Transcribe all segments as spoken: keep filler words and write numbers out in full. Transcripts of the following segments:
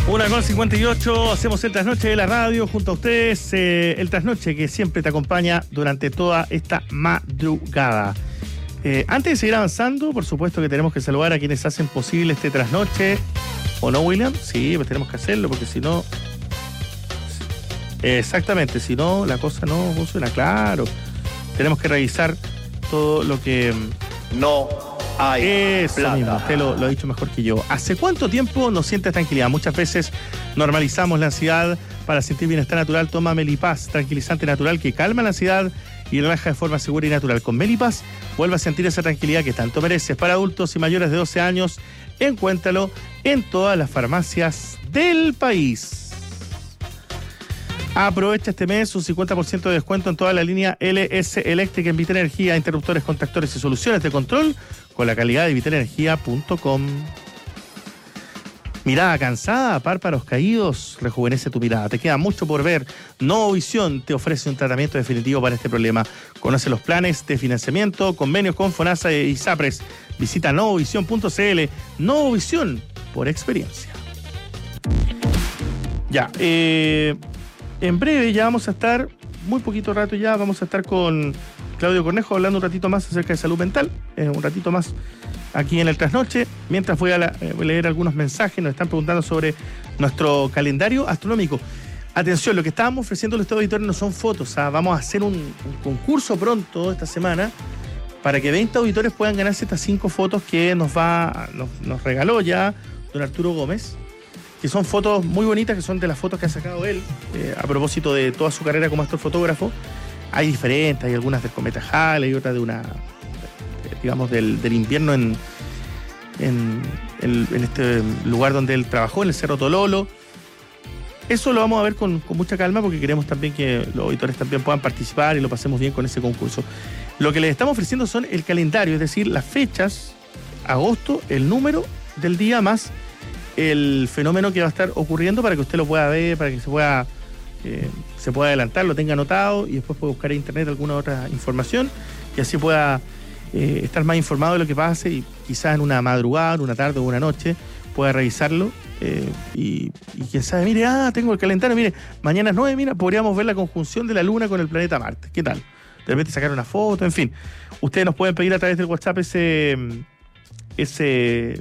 Una con cincuenta y ocho, hacemos el trasnoche de la radio junto a ustedes, eh, el trasnoche que siempre te acompaña durante toda esta madrugada. Eh, antes de seguir avanzando, por supuesto que tenemos que saludar a quienes hacen posible este trasnoche. ¿O no, William? Sí, pues tenemos que hacerlo, porque si no... Exactamente, si no, la cosa no funciona, claro. Tenemos que revisar todo lo que... No hay Eso plata. mismo, usted lo, lo ha dicho mejor que yo. ¿Hace cuánto tiempo nos sientes tranquilidad? Muchas veces normalizamos la ansiedad. Para sentir bienestar natural, toma Melipaz, tranquilizante natural que calma la ansiedad y relaja de forma segura y natural. Con Melipaz, vuelve a sentir esa tranquilidad que tanto mereces. Para adultos y mayores de doce años, encuéntralo en todas las farmacias del país. Aprovecha este mes un cincuenta por ciento de descuento en toda la línea L S eléctrica en Vitenergia, interruptores, contactores y soluciones de control con la calidad de vitenergia punto com. Mirada cansada, párpados caídos, rejuvenece tu mirada. Te queda mucho por ver. Novovisión te ofrece un tratamiento definitivo para este problema. Conoce los planes de financiamiento, convenios con FONASA y ISAPRES. Visita novovisión punto c l. Novovisión, por experiencia. Ya, eh... en breve ya vamos a estar, muy poquito rato ya, vamos a estar con Claudio Cornejo hablando un ratito más acerca de salud mental, eh, un ratito más aquí en el trasnoche. Mientras voy a, la, eh, voy a leer algunos mensajes, nos están preguntando sobre nuestro calendario astronómico. Atención, lo que estábamos ofreciendo a los auditores no son fotos, o sea, vamos a hacer un, un concurso pronto esta semana para que veinte auditores puedan ganarse estas cinco fotos que nos, va, nos, nos regaló ya don Arturo Gómez, que son fotos muy bonitas, que son de las fotos que ha sacado él, eh, a propósito de toda su carrera como astrofotógrafo. Hay diferentes, hay algunas del cometa Halley, hay otra de una, digamos, del, del invierno en, en, en, en este lugar donde él trabajó, en el Cerro Tololo. Eso lo vamos a ver con, con mucha calma, porque queremos también que los auditores también puedan participar y lo pasemos bien con ese concurso. Lo que les estamos ofreciendo son el calendario, es decir, las fechas, agosto, el número del día más el fenómeno que va a estar ocurriendo, para que usted lo pueda ver, para que se pueda eh, se pueda adelantar, lo tenga anotado y después pueda buscar en internet alguna otra información y así pueda eh, estar más informado de lo que pase, y quizás en una madrugada, en una tarde o una noche pueda revisarlo eh, y, y quién sabe, mire, ah, tengo el calendario, mire, mañana es nueve, mira, podríamos ver la conjunción de la Luna con el planeta Marte. ¿Qué tal? De repente sacar una foto, en fin. Ustedes nos pueden pedir a través del WhatsApp ese ese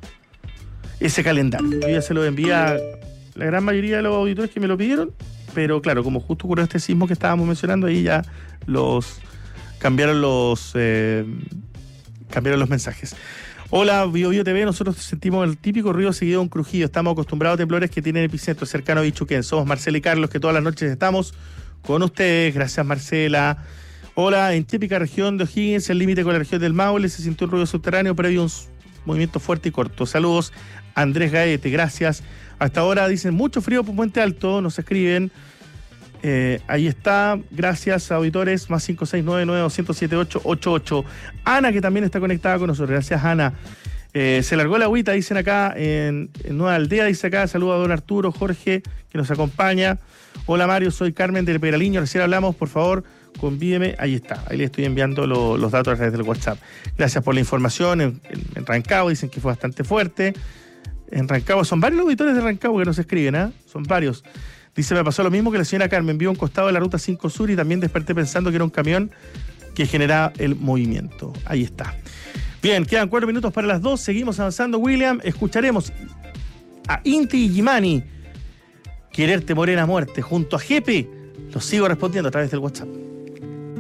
ese calendario. Yo ya se lo envié a la gran mayoría de los auditores que me lo pidieron, pero claro, como justo ocurrió este sismo que estábamos mencionando, ahí ya los cambiaron los eh, cambiaron los mensajes. Hola, Bio Bio T V, nosotros sentimos el típico ruido seguido de un crujido. Estamos acostumbrados a temblores que tienen epicentro cercano a Bichuquén. Somos Marcela y Carlos, que todas las noches estamos con ustedes. Gracias, Marcela. Hola, en típica región de O'Higgins, el límite con la región del Maule, se sintió un ruido subterráneo previo a un movimiento fuerte y corto. Saludos, Andrés Gaete, gracias. Hasta ahora dicen mucho frío por Puente Alto, nos escriben. Eh, ahí está, gracias, auditores, más cinco seis nueve nueve dos cero siete ocho ocho ocho. Ana, que también está conectada con nosotros, gracias, Ana. Eh, se largó la agüita, dicen acá, en, en Nueva Aldea, dice acá, saludos a don Arturo, Jorge, que nos acompaña. Hola, Mario, soy Carmen del Peraliño, recién hablamos, por favor, convídeme. Ahí está, ahí le estoy enviando lo, los datos a través del WhatsApp. Gracias por la información. En, en, en Rancagua dicen que fue bastante fuerte. En Rancagua, son varios auditores de Rancagua que nos escriben, ¿eh? Son varios. Dice, me pasó lo mismo que la señora Carmen, vio un costado de la ruta cinco Sur y también desperté pensando que era un camión que generaba el movimiento. Ahí está. Bien, quedan cuatro minutos para las dos, seguimos avanzando, William. Escucharemos a Inti Illimani, Quererte Morena Muerte, junto a Jepe. Los sigo respondiendo a través del WhatsApp.